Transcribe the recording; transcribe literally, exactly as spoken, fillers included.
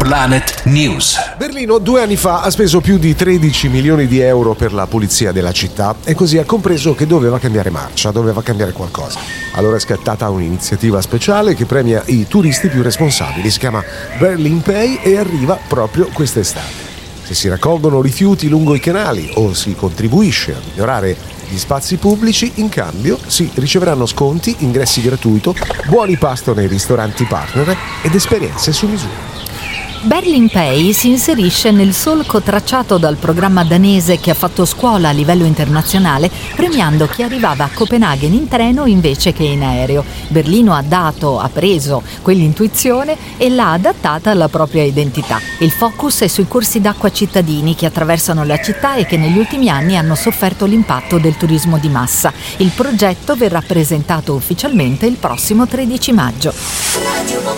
Planet News. Berlino due anni fa ha speso più di tredici milioni di euro per la pulizia della città e così ha compreso che doveva cambiare marcia, doveva cambiare qualcosa. Allora è scattata un'iniziativa speciale che premia i turisti più responsabili. Si chiama Berlin Pay e arriva proprio quest'estate. Se si raccolgono rifiuti lungo i canali o si contribuisce a migliorare gli spazi pubblici, in cambio si riceveranno sconti, ingressi gratuiti, buoni pasto nei ristoranti partner ed esperienze su misura. Berlin Pay si inserisce nel solco tracciato dal programma danese che ha fatto scuola a livello internazionale, premiando chi arrivava a Copenaghen in treno invece che in aereo. Berlino ha dato, ha preso quell'intuizione e l'ha adattata alla propria identità. Il focus è sui corsi d'acqua cittadini che attraversano la città e che negli ultimi anni hanno sofferto l'impatto del turismo di massa. Il progetto verrà presentato ufficialmente il prossimo tredici maggio.